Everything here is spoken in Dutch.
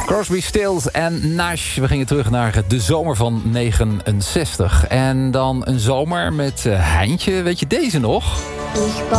Crosby, Stills en Nash. We gingen terug naar de zomer van 69. En dan een zomer met Heintje. Weet je deze nog?